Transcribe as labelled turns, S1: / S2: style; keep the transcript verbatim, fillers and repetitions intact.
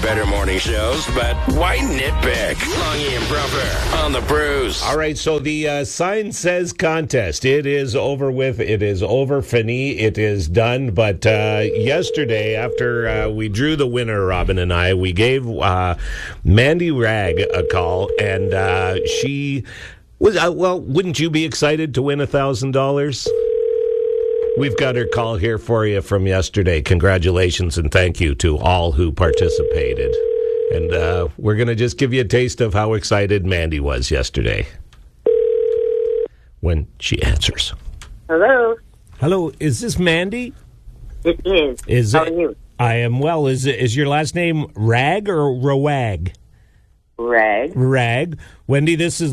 S1: better morning shows, but why nitpick? Longy and Brumper on the Brews.
S2: All right, so the uh, Sign Says contest, it is over with. It is over, fini. It is done. But uh, yesterday, after uh, we drew the winner, Robin and I, we gave uh, Mandy Ragg a call, and uh, she was, uh, well, wouldn't you be excited to win one thousand dollars? We've got her call here for you from yesterday. Congratulations and thank you to all who participated. And uh, we're going to just give you a taste of how excited Mandy was yesterday when she answers.
S3: Hello.
S2: Hello, is this Mandy?
S3: It is.
S2: Is
S3: How
S2: it,
S3: are you?
S2: I am well. Is is your last name Rag or Rawag?
S3: Rag.
S2: Rag. Wendy, this is